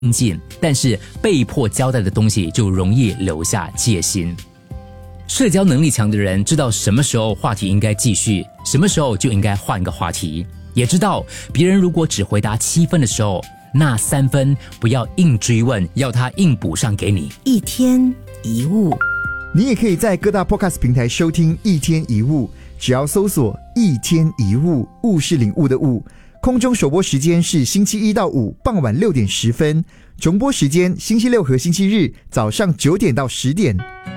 近，但是被迫交代的东西就容易留下戒心。社交能力强的人知道什么时候话题应该继续，什么时候就应该换个话题，也知道别人如果只回答7分的时候，那3分不要硬追问，要他硬补上给你。 一天一物， 你也可以在各大 podcast 平台收听一天一物，只要搜索一天一物，物是领悟的物。空中首播时间是星期1到5傍晚6点10分，重播时间星期6和星期日早上9点到10点。